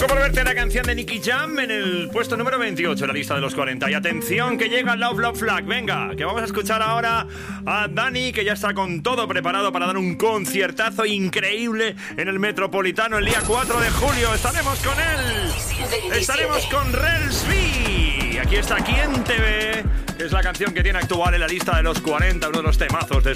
Loco por verte, la canción de Nicky Jam en el puesto número 28 en la lista de los 40. Y atención que llega Love Love Flag. Venga, que vamos a escuchar ahora a Dani, que ya está con todo preparado para dar un conciertazo increíble en el Metropolitano el día 4 de julio. Estaremos con él. Estaremos con Relsby. Aquí está Quien te ve, que es la canción que tiene actual en la lista de los 40, uno de los temazos de